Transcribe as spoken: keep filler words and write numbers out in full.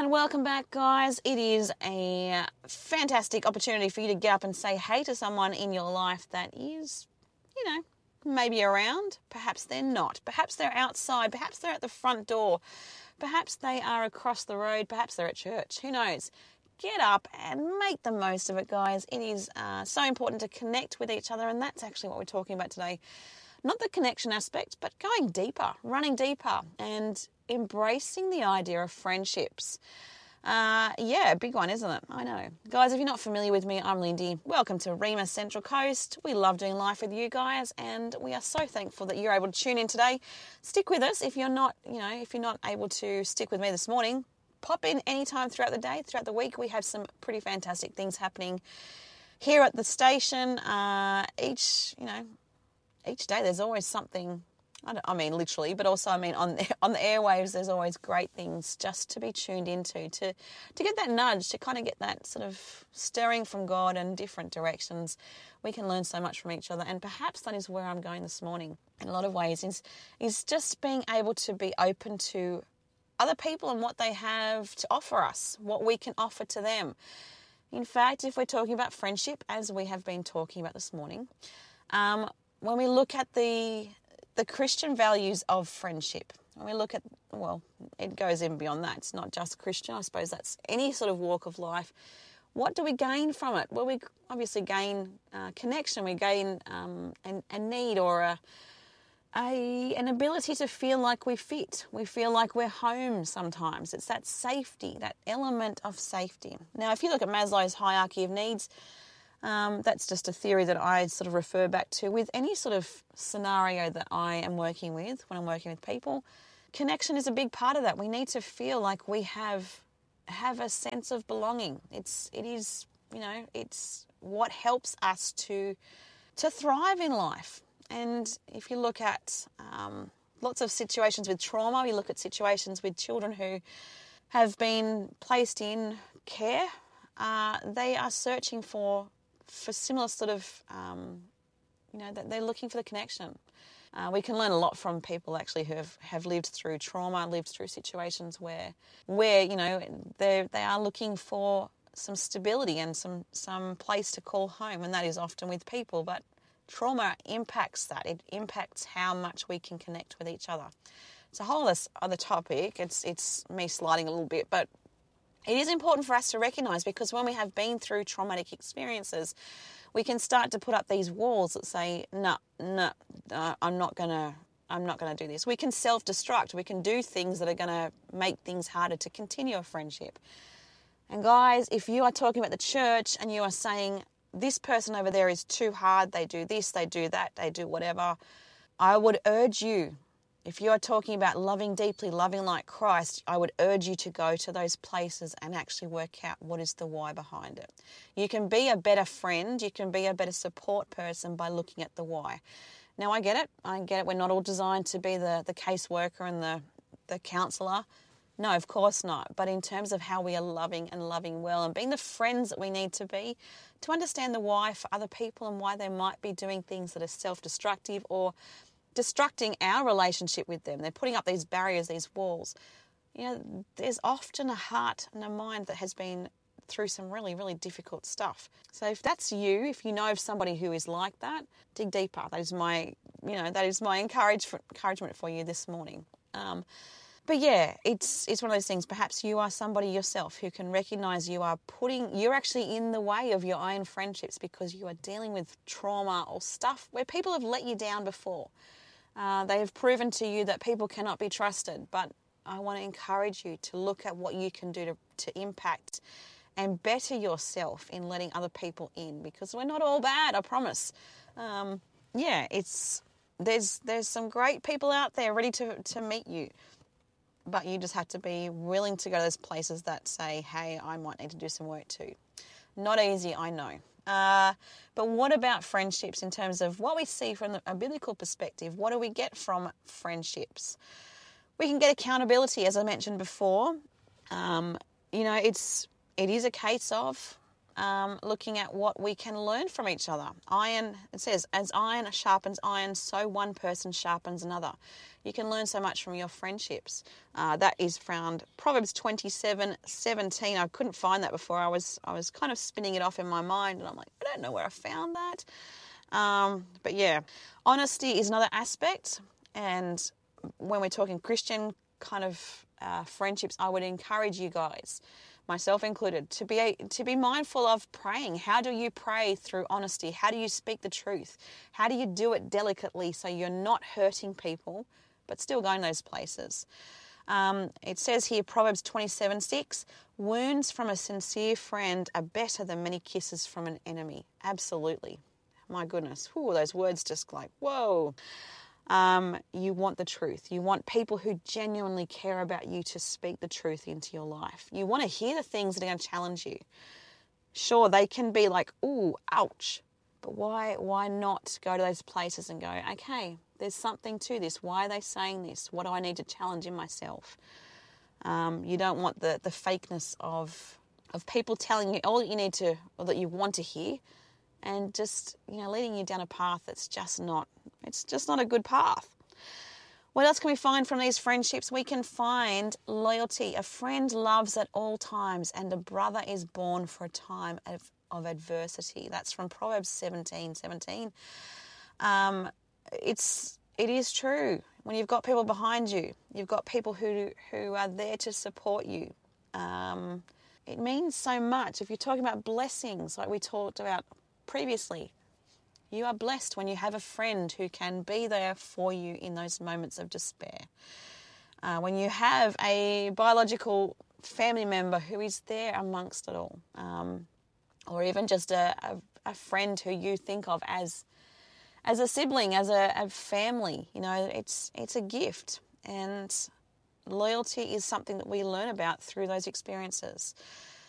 And welcome back, guys. It is a fantastic opportunity for you to get up and say hey to someone in your life that is, you know, maybe around. Perhaps they're not. Perhaps they're outside. Perhaps they're at the front door. Perhaps they are across the road. Perhaps they're at church. Who knows? Get up and make the most of it, guys. It is uh, so important to connect with each other, and that's actually what we're talking about today. Not the connection aspect, but going deeper, running deeper, and embracing the idea of friendships. Uh, yeah, a big one, isn't it? I know. Guys, if you're not familiar with me, I'm Lindy. Welcome to Rema Central Coast. We love doing life with you guys, and we are so thankful that you're able to tune in today. Stick with us. If you're not, you know, if you're not able to stick with me this morning, pop in anytime throughout the day, throughout the week. We have some pretty fantastic things happening here at the station. Uh, each, you know, each day there's always something. I, don't, I mean, literally, but also, I mean, on the, on the airwaves, there's always great things just to be tuned into, to to get that nudge, to kind of get that sort of stirring from God in different directions. We can learn so much from each other, and perhaps that is where I'm going this morning in a lot of ways, is, is just being able to be open to other people and what they have to offer us, what we can offer to them. In fact, if we're talking about friendship, as we have been talking about this morning, um, when we look at the the Christian values of friendship, when we look at, well, it goes even beyond that. It's not just Christian. I suppose that's any sort of walk of life. What do we gain from it? Well, we obviously gain uh, connection. We gain um, an, a need or a, a an ability to feel like we fit. We feel like we're home sometimes. It's that safety, that element of safety. Now, if you look at Maslow's hierarchy of needs, Um, that's just a theory that I sort of refer back to with any sort of scenario that I am working with, when I'm working with people. Connection is a big part of that. We need to feel like we have have a sense of belonging. It's it is, you know, it's what helps us to to thrive in life. And if you look at um, lots of situations with trauma, you look at situations with children who have been placed in care, uh, they are searching for for similar sort of, um, you know, that they're looking for the connection. Uh, we can learn a lot from people actually who have, have lived through trauma, lived through situations where, where you know, they they are looking for some stability and some, some place to call home, and that is often with people. But trauma impacts that. It impacts how much we can connect with each other. It's a whole other topic. It's, it's me sliding a little bit, but it is important for us to recognise, because when we have been through traumatic experiences, we can start to put up these walls that say, no, no, uh, I'm not going to I'm not going to do this. We can self-destruct. We can do things that are going to make things harder to continue a friendship. And guys, if you are talking about the church and you are saying, this person over there is too hard, they do this, they do that, they do whatever, I would urge you, if you are talking about loving deeply, loving like Christ, I would urge you to go to those places and actually work out what is the why behind it. You can be a better friend, you can be a better support person by looking at the why. Now, I get it. I get it. We're not all designed to be the, the caseworker and the, the counsellor. No, of course not. But in terms of how we are loving and loving well and being the friends that we need to be, to understand the why for other people and why they might be doing things that are self-destructive or destructing our relationship with them. They're putting up these barriers, these walls. You know, there's often a heart and a mind that has been through some really, really difficult stuff. So if that's you, if you know of somebody who is like that, dig deeper. That is my, you know, that is my encourage, encouragement for you this morning. Um, but yeah, it's it's one of those things. Perhaps you are somebody yourself who can recognise you are putting, you're actually in the way of your own friendships because you are dealing with trauma or stuff where people have let you down before. Uh, they have proven to you that people cannot be trusted, but I want to encourage you to look at what you can do to, to impact and better yourself in letting other people in, because we're not all bad, I promise. Um, yeah, it's there's there's some great people out there ready to, to meet you, but you just have to be willing to go to those places that say, hey, I might need to do some work too. Not easy, I know. Uh, but what about friendships in terms of what we see from a biblical perspective? What do we get from friendships? We can get accountability, as I mentioned before. Um, you know, it's it is a case of um, looking at what we can learn from each other. Iron, it says, as iron sharpens iron, so one person sharpens another. You can learn so much from your friendships. Uh, that is found Proverbs twenty-seven seventeen. I couldn't find that before. I was I was kind of spinning it off in my mind, and I'm like, I don't know where I found that. Um, but yeah, honesty is another aspect. And when we're talking Christian kind of uh, friendships, I would encourage you guys, myself included, to be a, to be mindful of praying. How do you pray through honesty? How do you speak the truth? How do you do it delicately so you're not hurting people, but still going those places? Um, it says here, Proverbs twenty-seven six, wounds from a sincere friend are better than many kisses from an enemy. Absolutely. My goodness. Ooh, those words just like, whoa. Um, you want the truth. You want people who genuinely care about you to speak the truth into your life. You want to hear the things that are going to challenge you. Sure, they can be like, ooh, ouch. But why, why not go to those places and go, okay, there's something to this. Why are they saying this? What do I need to challenge in myself? Um, you don't want the, the fakeness of of people telling you all that you need to, or that you want to hear, and just, you know, leading you down a path that's just not, it's just not a good path. What else can we find from these friendships? We can find loyalty. A friend loves at all times, and a brother is born for a time of, of adversity. That's from Proverbs seventeen seventeen. Um, it's, it is true. When you've got people behind you, you've got people who, who are there to support you. Um, it means so much. If you're talking about blessings, like we talked about previously, you are blessed when you have a friend who can be there for you in those moments of despair. Uh, when you have a biological family member who is there amongst it all, um, or even just a, a, a friend who you think of as as a sibling, as a, a family, you know, it's it's a gift. And loyalty is something that we learn about through those experiences.